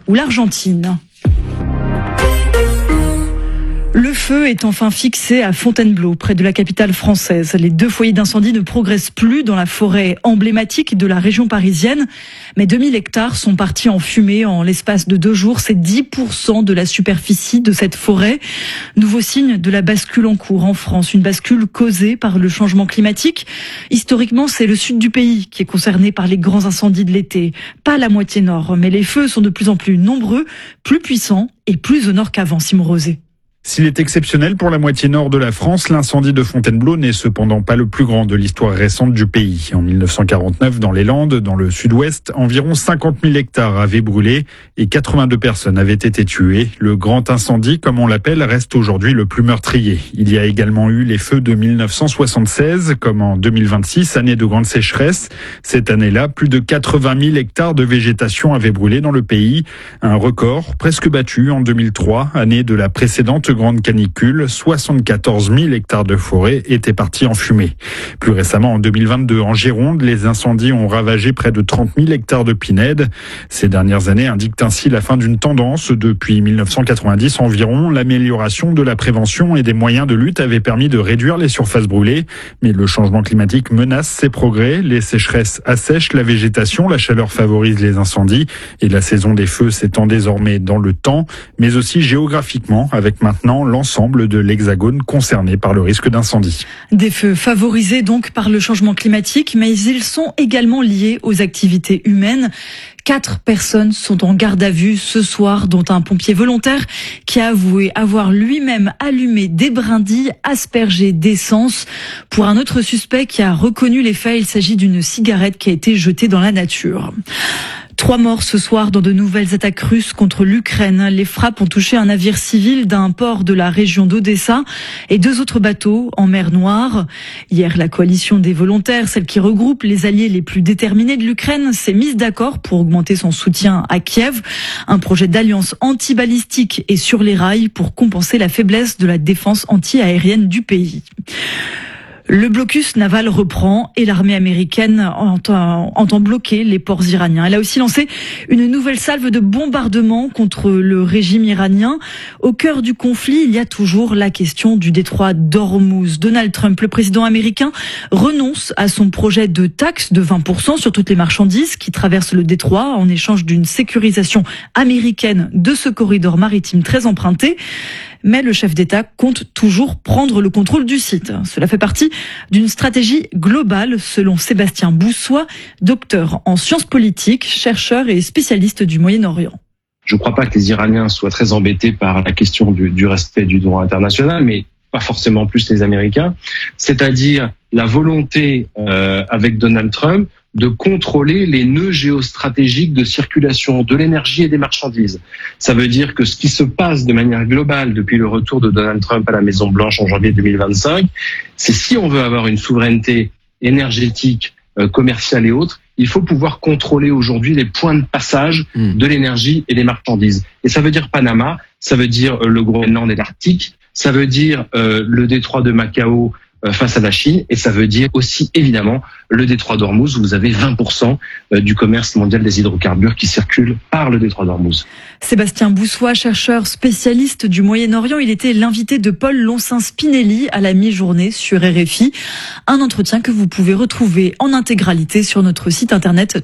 ou l'Argentine. Le feu est enfin fixé à Fontainebleau, près de la capitale française. Les 2 foyers d'incendie ne progressent plus dans la forêt emblématique de la région parisienne. Mais 2000 hectares sont partis en fumée en l'espace de 2 jours. C'est 10% de la superficie de cette forêt. Nouveau signe de la bascule en cours en France. Une bascule causée par le changement climatique. Historiquement, c'est le sud du pays qui est concerné par les grands incendies de l'été. Pas la moitié nord, mais les feux sont de plus en plus nombreux, plus puissants et plus au nord qu'avant. Simon Rosé. S'il est exceptionnel pour la moitié nord de la France, l'incendie de Fontainebleau n'est cependant pas le plus grand de l'histoire récente du pays. En 1949, dans les Landes, dans le sud-ouest, environ 50 000 hectares avaient brûlé et 82 personnes avaient été tuées. Le grand incendie, comme on l'appelle, reste aujourd'hui le plus meurtrier. Il y a également eu les feux de 1976, comme en 2026, année de grande sécheresse. Cette année-là, plus de 80 000 hectares de végétation avaient brûlé dans le pays. Un record presque battu en 2003, année de la précédente grande canicule, 74 000 hectares de forêt étaient partis en fumée. Plus récemment, en 2022, en Gironde, les incendies ont ravagé près de 30 000 hectares de pinèdes. Ces dernières années indiquent ainsi la fin d'une tendance. Depuis 1990 environ, l'amélioration de la prévention et des moyens de lutte avait permis de réduire les surfaces brûlées. Mais le changement climatique menace ces progrès. Les sécheresses assèchent la végétation, la chaleur favorise les incendies et la saison des feux s'étend désormais dans le temps, mais aussi géographiquement, avec maintenant l'ensemble de l'Hexagone concerné par le risque d'incendie. Des feux favorisés donc par le changement climatique, mais ils sont également liés aux activités humaines. 4 personnes sont en garde à vue ce soir, dont un pompier volontaire qui a avoué avoir lui-même allumé des brindilles aspergées d'essence. Pour un autre suspect qui a reconnu les faits, il s'agit d'une cigarette qui a été jetée dans la nature. 3 morts ce soir dans de nouvelles attaques russes contre l'Ukraine. Les frappes ont touché un navire civil d'un port de la région d'Odessa et 2 autres bateaux en mer Noire. Hier, la coalition des volontaires, celle qui regroupe les alliés les plus déterminés de l'Ukraine, s'est mise d'accord pour augmenter son soutien à Kiev. Un projet d'alliance anti-balistique est sur les rails pour compenser la faiblesse de la défense anti-aérienne du pays. Le blocus naval reprend et l'armée américaine entend bloquer les ports iraniens. Elle a aussi lancé une nouvelle salve de bombardements contre le régime iranien. Au cœur du conflit, il y a toujours la question du détroit d'Ormuz. Donald Trump, le président américain, renonce à son projet de taxe de 20% sur toutes les marchandises qui traversent le détroit en échange d'une sécurisation américaine de ce corridor maritime très emprunté. Mais le chef d'État compte toujours prendre le contrôle du site. Cela fait partie d'une stratégie globale, selon Sébastien Boussois, docteur en sciences politiques, chercheur et spécialiste du Moyen-Orient. Je ne crois pas que les Iraniens soient très embêtés par la question du respect du droit international, mais pas forcément plus les Américains. C'est-à-dire la volonté, avec Donald Trump, de contrôler les nœuds géostratégiques de circulation de l'énergie et des marchandises. Ça veut dire que ce qui se passe de manière globale depuis le retour de Donald Trump à la Maison-Blanche en janvier 2025, c'est si on veut avoir une souveraineté énergétique, commerciale et autres, il faut pouvoir contrôler aujourd'hui les points de passage de l'énergie et des marchandises. Et ça veut dire Panama, ça veut dire le Groenland et l'Arctique, ça veut dire le détroit de Macao face à la Chine, et ça veut dire aussi évidemment le détroit d'Ormuz où vous avez 20% du commerce mondial des hydrocarbures qui circulent par le détroit d'Ormuz. Sébastien Boussois, chercheur spécialiste du Moyen-Orient, il était l'invité de Paul Loncin-Spinelli à la mi-journée sur RFI. Un entretien que vous pouvez retrouver en intégralité sur notre site internet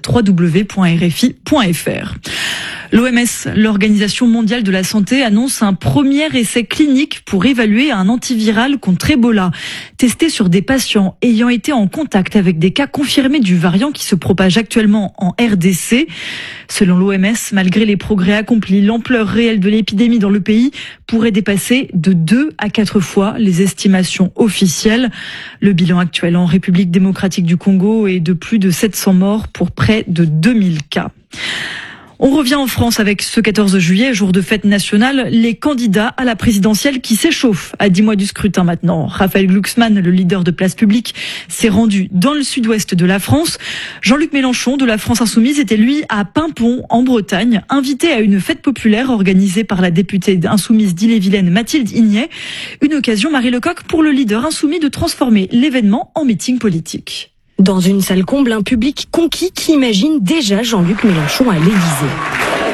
www.rfi.fr. L'OMS, l'Organisation mondiale de la santé, annonce un premier essai clinique pour évaluer un antiviral contre Ebola, testé sur des patients ayant été en contact avec des cas confirmés du variant qui se propage actuellement en RDC. Selon l'OMS, malgré les progrès accomplis, l'ampleur réelle de l'épidémie dans le pays pourrait dépasser de 2 à 4 fois les estimations officielles. Le bilan actuel en République démocratique du Congo est de plus de 700 morts pour près de 2000 cas. On revient en France avec ce 14 juillet, jour de fête nationale, les candidats à la présidentielle qui s'échauffent à 10 mois du scrutin maintenant. Raphaël Glucksmann, le leader de Place Publique, s'est rendu dans le sud-ouest de la France. Jean-Luc Mélenchon de la France Insoumise était lui à Paimpont, en Bretagne, invité à une fête populaire organisée par la députée insoumise d'Ille-et-Vilaine Mathilde Ignet. Une occasion, Marie Lecoq, pour le leader insoumis de transformer l'événement en meeting politique. Dans une salle comble, un public conquis qui imagine déjà Jean-Luc Mélenchon à l'Élysée.